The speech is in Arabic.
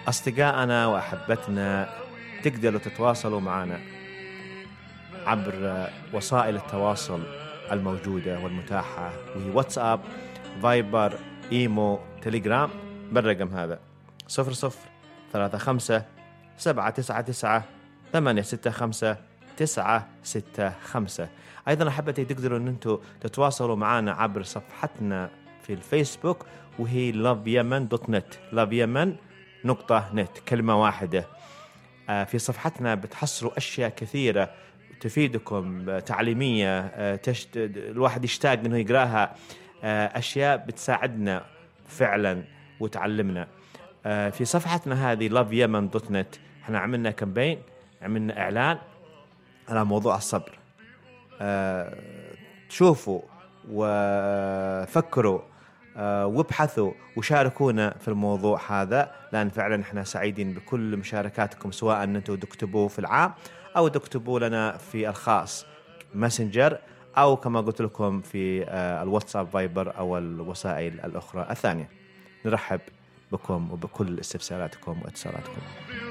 أصدقائنا وأحبتنا تقدروا تتواصلوا معنا عبر وسائل التواصل الموجودة والمتاحة، وهي واتساب، فايبر، إيمو، تليجرام بالرقم هذا 0035 799 865 أيضا أحبتي تقدروا أن أنتوا تتواصلوا معنا عبر صفحتنا في الفيسبوك، وهي loveyemen.net loveyemen.net كلمة واحدة. في صفحتنا بتحصلوا أشياء كثيرة تفيدكم، تعليمية، الواحد يشتاق أنه يقراها، أشياء بتساعدنا فعلا وتعلمنا. في صفحتنا هذه loveyemen.net احنا عملنا كامبين، عملنا إعلان على موضوع الصبر. شوفوا وفكروا وابحثوا وشاركونا في الموضوع هذا، لأن فعلا احنا سعيدين بكل مشاركاتكم، سواء أنتوا تكتبوا في العام أو تكتبوا لنا في الخاص ماسنجر، أو كما قلت لكم في الواتساب، فايبر، أو الوسائل الأخرى الثانية. نرحب بكم وبكل استفساراتكم واتصالاتكم.